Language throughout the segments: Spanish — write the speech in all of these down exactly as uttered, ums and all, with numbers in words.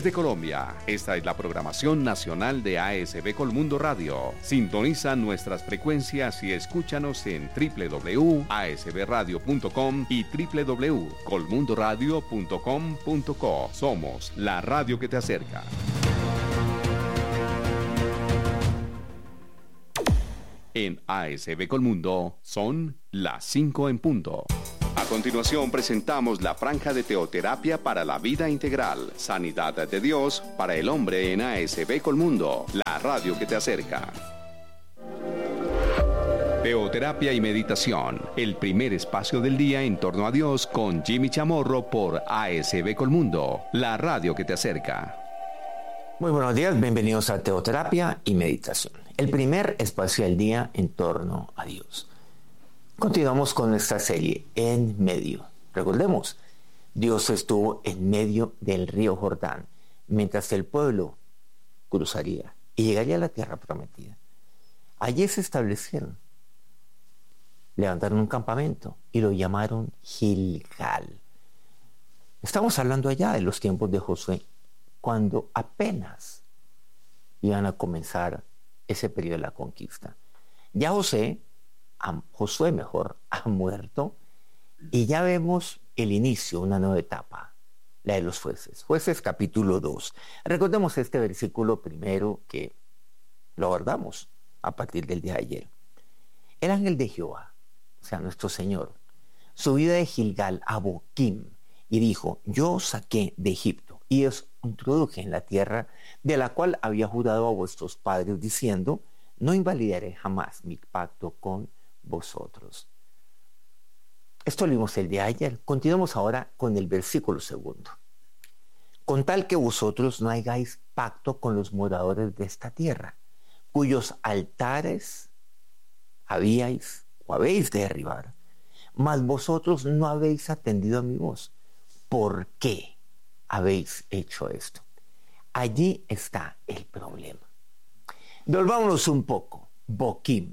Desde Colombia, esta es la programación nacional de A S B Colmundo Radio. Sintoniza nuestras frecuencias y escúchanos en doble u doble u doble u punto a s b radio punto com y doble u doble u doble u punto colmundo radio punto com punto co. Somos la radio que te acerca. En A S B Colmundo son las cinco en punto. A continuación presentamos la franja de teoterapia para la vida integral, sanidad de Dios para el hombre en A S B Colmundo, la radio que te acerca. Teoterapia y meditación, el primer espacio del día en torno a Dios con Jimmy Chamorro por A S B Colmundo, la radio que te acerca. Muy buenos días, bienvenidos a Teoterapia y Meditación, el primer espacio del día en torno a Dios. Continuamos con nuestra serie En Medio. Recordemos, Dios estuvo en medio del río Jordán mientras el pueblo cruzaría y llegaría a la tierra prometida. Allí se establecieron, levantaron un campamento y lo llamaron Gilgal. Estamos hablando allá de los tiempos de Josué, cuando apenas iban a comenzar ese periodo de la conquista. Ya José Josué mejor, ha muerto y ya vemos el inicio, una nueva etapa, la de los jueces. Jueces capítulo dos. Recordemos este versículo primero que lo abordamos a partir del día de ayer. El ángel de Jehová, o sea, nuestro Señor, subió de Gilgal a Boquim y dijo, yo os saqué de Egipto y os introduje en la tierra de la cual había jurado a vuestros padres diciendo, no invalidaré jamás mi pacto con vosotros. Esto lo vimos el día de ayer. Continuamos ahora con el versículo segundo. Con tal que vosotros no hagáis pacto con los moradores de esta tierra, cuyos altares habíais o habéis de derribar, mas vosotros no habéis atendido a mi voz. ¿Por qué habéis hecho esto? Allí está el problema. Volvámonos un poco. Boquim.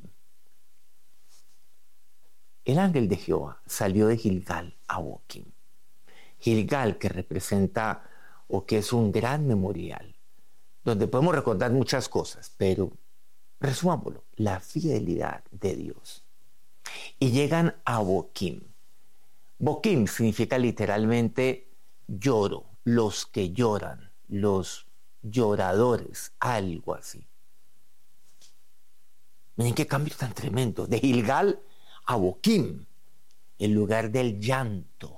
El ángel de Jehová salió de Gilgal a Boquim. Gilgal, que representa o que es un gran memorial, donde podemos recordar muchas cosas, pero resumámoslo, la fidelidad de Dios. Y llegan a Boquim. Boquim significa literalmente lloro, los que lloran, los lloradores, algo así. Miren qué cambio tan tremendo, de Gilgal a Boquim, el lugar del llanto.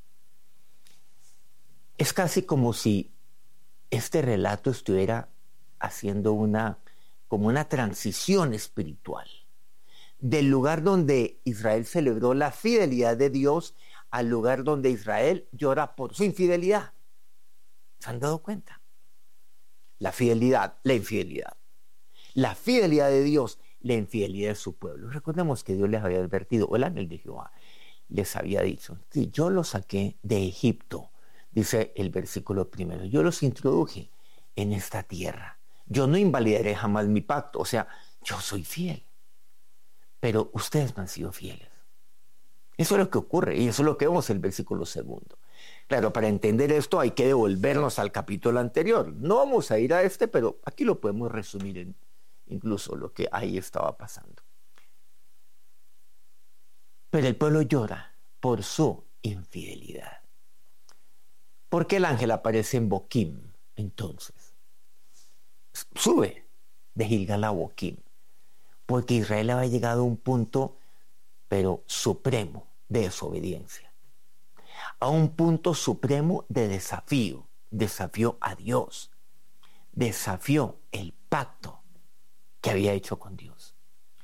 Es casi como si este relato estuviera haciendo una, como una transición espiritual, del lugar donde Israel celebró la fidelidad de Dios al lugar donde Israel llora por su infidelidad. ¿Se han dado cuenta? La fidelidad, la infidelidad. La fidelidad de Dios, la infidelidad de su pueblo. Recordemos que Dios les había advertido, o el ángel de Jehová les había dicho, sí, yo los saqué de Egipto, dice el versículo primero, yo los introduje en esta tierra, yo no invalidaré jamás mi pacto, o sea, yo soy fiel, pero ustedes no han sido fieles. Eso es lo que ocurre, y eso es lo que vemos en el versículo segundo. Claro, para entender esto hay que devolvernos al capítulo anterior. No vamos a ir a este, pero aquí lo podemos resumir en incluso lo que ahí estaba pasando. Pero el pueblo llora por su infidelidad. ¿Por qué el ángel aparece en Boquim entonces? Sube de Gilgal a Boquim, porque Israel había llegado a un punto, pero supremo, de desobediencia, a un punto supremo de desafío, desafío a Dios, desafió el pacto que había hecho con Dios.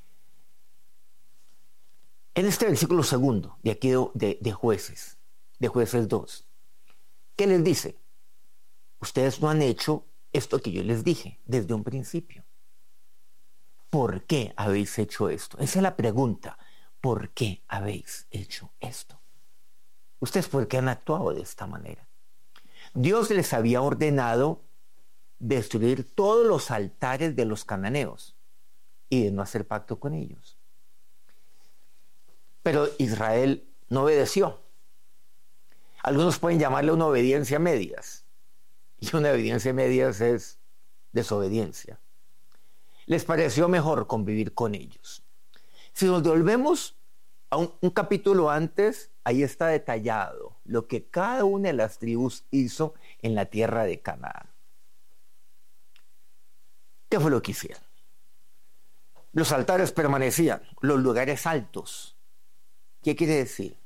En este versículo segundo de aquí de, de jueces, de jueces dos, ¿qué les dice? Ustedes no han hecho esto que yo les dije desde un principio. ¿Por qué habéis hecho esto? Esa es la pregunta. ¿Por qué habéis hecho esto? ¿Ustedes por qué han actuado de esta manera? Dios les había ordenado destruir todos los altares de los cananeos y de no hacer pacto con ellos. Pero Israel no obedeció. Algunos pueden llamarle una obediencia a medias. Y una obediencia a medias es desobediencia. Les pareció mejor convivir con ellos. Si nos volvemos a un, un capítulo antes, ahí está detallado lo que cada una de las tribus hizo en la tierra de Canaán. ¿Qué fue lo que hicieron? Los altares permanecían, los lugares altos. ¿Qué quiere decir?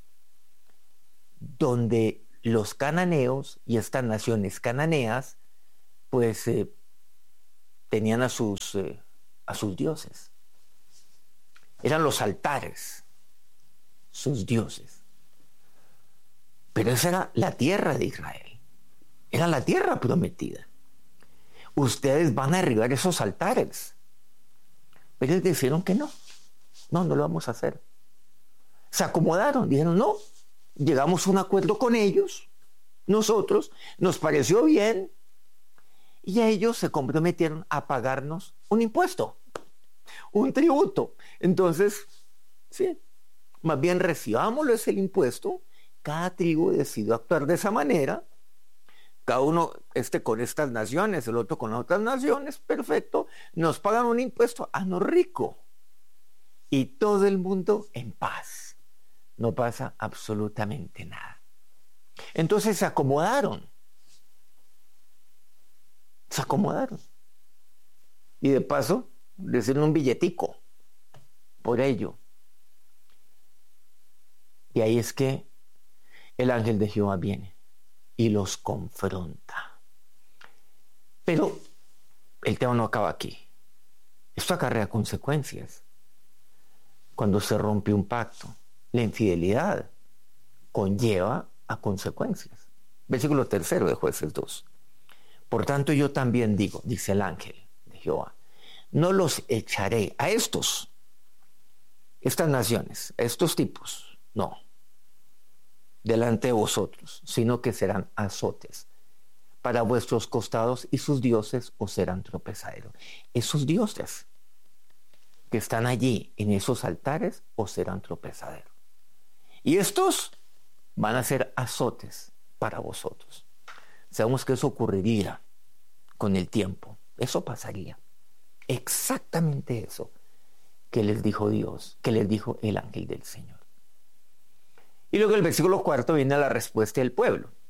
Donde los cananeos y estas naciones cananeas, pues eh, tenían a sus, eh, a sus dioses. Eran los altares, sus dioses. Pero esa era la tierra de Israel. Era la tierra prometida. Ustedes van a derribar esos altares. Pero ellos dijeron que no. No, no lo vamos a hacer. Se acomodaron, dijeron no. Llegamos a un acuerdo con ellos, nosotros, nos pareció bien, y a ellos se comprometieron a pagarnos un impuesto, un tributo. Entonces, sí, más bien recibámoslo ese impuesto. Cada tribu decidió actuar de esa manera, cada uno este con estas naciones, el otro con otras naciones, perfecto, nos pagan un impuesto, a no rico, y todo el mundo en paz. No pasa absolutamente nada. Entonces se acomodaron. Se acomodaron. Y de paso, les dieron un billetico por ello. Y ahí es que el ángel de Jehová viene y los confronta. Pero el tema no acaba aquí. Esto acarrea consecuencias. Cuando se rompe un pacto, la infidelidad conlleva a consecuencias. Versículo tercero de Jueces dos. Por tanto yo también digo, dice el ángel de Jehová, no los echaré a estos, estas naciones, a estos tipos, no, delante de vosotros, sino que serán azotes para vuestros costados y sus dioses os serán tropezaderos. Esos dioses que están allí en esos altares os serán tropezaderos. Y estos van a ser azotes para vosotros. Sabemos que eso ocurriría con el tiempo. Eso pasaría. Exactamente eso que les dijo Dios, que les dijo el ángel del Señor. Y luego el versículo cuarto viene a la respuesta del pueblo.